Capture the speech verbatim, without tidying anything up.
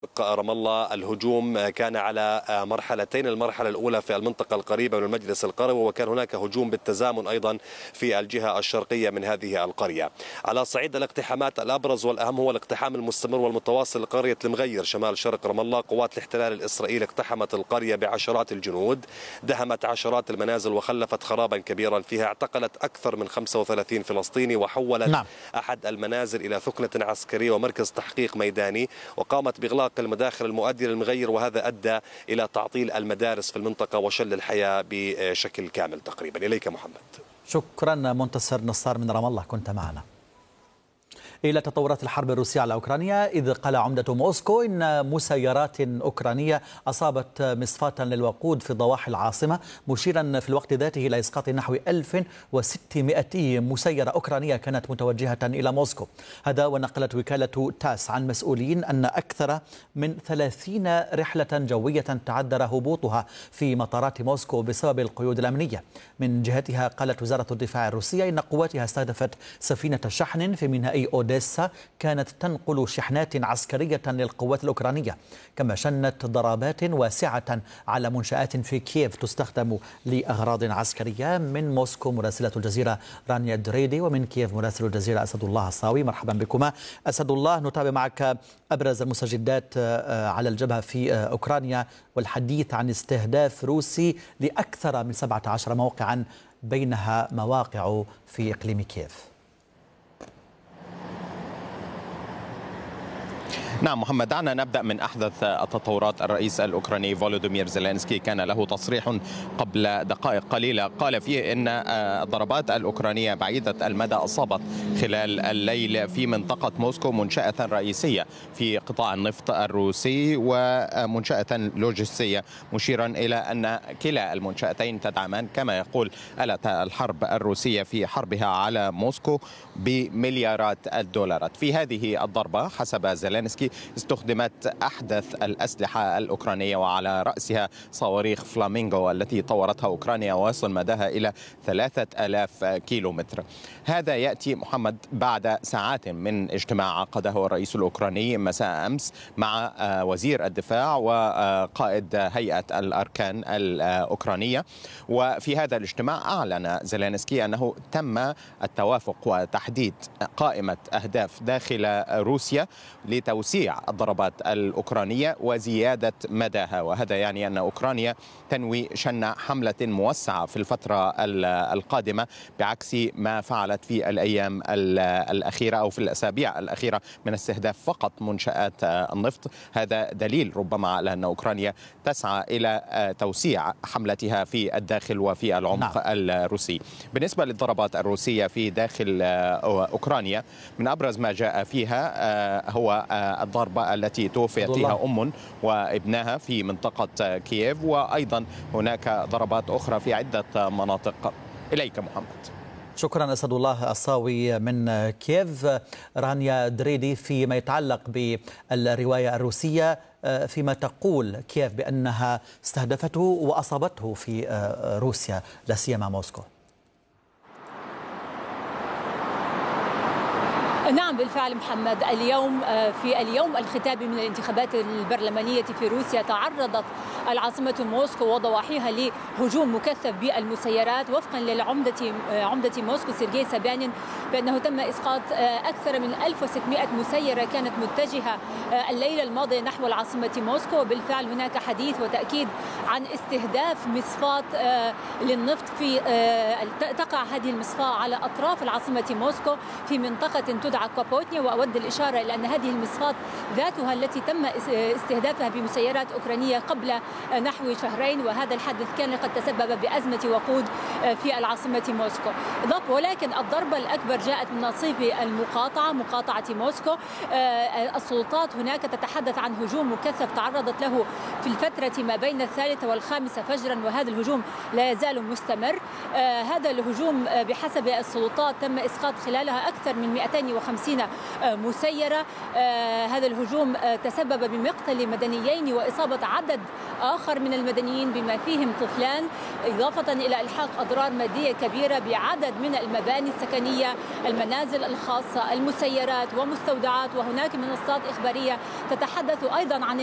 رام الله الهجوم كان على مرحلتين، المرحلة الأولى في المنطقة القريبة من المجلس القروي، وكان هناك هجوم بالتزامن أيضا في الجهة الشرقية من هذه القرية. على صعيد الاقتحامات الأبرز والأهم هو الاقتحام المستمر والمتواصل لقرية المغير شمال شرق رام الله. قوات الاحتلال الإسرائيلي اقتحمت القرية بعشرات الجنود، دهمت عشرات المنازل وخلفت خرابا كبيرا فيها، اعتقلت أكثر من خمسة وثلاثين فلسطيني، وحولت نعم. أحد المنازل إلى ثكنة عسكرية ومركز تحقيق ميداني، وقامت بإغلاق المداخل المؤدية للمغير، وهذا أدى إلى تعطيل المدارس في المنطقة وشل الحياة بشكل كامل تقريبا. إليك محمد. شكرا منتصر نصار من رام الله، كنت معنا. إلى تطورات الحرب الروسية على أوكرانيا، إذ قال عمدة موسكو إن مسيرات أوكرانية أصابت مصفاة للوقود في ضواحي العاصمة، مشيرا في الوقت ذاته إلى إسقاط نحو ألف وستمائة مسيرة أوكرانية كانت متوجهة إلى موسكو. هذا ونقلت وكالة تاس عن مسؤولين أن أكثر من ثلاثين رحلة جوية تعذر هبوطها في مطارات موسكو بسبب القيود الأمنية. من جهتها قالت وزارة الدفاع الروسية إن قواتها استهدفت سفينة شحن في ميناء أوديسا كانت تنقل شحنات عسكرية للقوات الأوكرانية، كما شنت ضربات واسعة على منشآت في كييف تستخدم لأغراض عسكرية. من موسكو مراسلة الجزيرة رانيا دريدي، ومن كييف مراسل الجزيرة أسد الله الصاوي. مرحبا بكما. أسد الله، نتابع معك أبرز المستجدات على الجبهة في أوكرانيا والحديث عن استهداف روسي لأكثر من سبعة عشر موقعا بينها مواقع في إقليم كييف. نعم محمد، دعنا نبدأ من أحدث التطورات. الرئيس الأوكراني فولوديمير زيلينسكي كان له تصريح قبل دقائق قليلة قال فيه إن الضربات الأوكرانية بعيدة المدى أصابت خلال الليل في منطقة موسكو منشأة رئيسية في قطاع النفط الروسي ومنشأة لوجستية، مشيرا إلى أن كلا المنشأتين تدعمان كما يقول آلة الحرب الروسية في حربها على موسكو بمليارات الدولارات. في هذه الضربة حسب زيلينسكي استخدمت أحدث الأسلحة الأوكرانية، وعلى رأسها صواريخ فلامينغو التي طورتها أوكرانيا ويصل مداها إلى ثلاثة آلاف كيلومتر. هذا يأتي محمد بعد ساعات من اجتماع عقده الرئيس الأوكراني مساء أمس مع وزير الدفاع وقائد هيئة الأركان الأوكرانية. وفي هذا الاجتماع أعلن زيلينسكي أنه تم التوافق وتحديد قائمة أهداف داخل روسيا لتوسيع الضربات الأوكرانية وزيادة مداها، وهذا يعني أن أوكرانيا تنوي شن حملة موسعة في الفترة القادمة بعكس ما فعلت في الأيام الأخيرة أو في الأسابيع الأخيرة من استهداف فقط منشآت النفط. هذا دليل ربما على أن أوكرانيا تسعى إلى توسيع حملتها في الداخل وفي العمق نعم. الروسي. بالنسبة للضربات الروسية في داخل أوكرانيا، من أبرز ما جاء فيها هو الضربة التي توفيت فيها أم وابنها في منطقة كييف، وأيضا هناك ضربات أخرى في عدة مناطق. إليك محمد. شكرا أسد الله الصاوي من كييف. رانيا دريدي، فيما يتعلق بالرواية الروسية فيما تقول كييف بأنها استهدفته وأصابته في روسيا لا سيما موسكو. نعم بالفعل محمد، اليوم في اليوم الختامي من الانتخابات البرلمانية في روسيا تعرضت العاصمة موسكو وضواحيها لهجوم مكثف بالمسيرات، وفقا للعمدة عمدة موسكو سيرجي سابيانين بأنه تم إسقاط أكثر من ألف وستمائة مسيرة كانت متجهة الليلة الماضية نحو العاصمة موسكو. بالفعل هناك حديث وتأكيد عن استهداف مصفاة للنفط في تقع هذه المصفاة على أطراف العاصمة موسكو في منطقة تدعى كابوتنيا، وأود الإشارة إلى أن هذه المصفاة ذاتها التي تم استهدافها بمسيرات أوكرانية قبل نحو شهرين، وهذا الحدث كان قد تسبب بأزمة وقود في العاصمة موسكو. ولكن الضربة الأكبر جاءت من نصيب المقاطعة، مقاطعة موسكو. السلطات هناك تتحدث عن هجوم مكثف تعرضت له في الفترة ما بين الثالثة والخامسة فجرا، وهذا الهجوم لا يزال مستمر. هذا الهجوم بحسب السلطات تم إسقاط خلالها أكثر من مئتين وخمسين وخمسين مسيرة. هذا الهجوم تسبب بمقتل مدنيين وإصابة عدد آخر من المدنيين بما فيهم طفلان، إضافة إلى إلحاق أضرار مادية كبيرة بعدد من المباني السكنية، المنازل الخاصة، المسيرات ومستودعات. وهناك منصات إخبارية تتحدث أيضا عن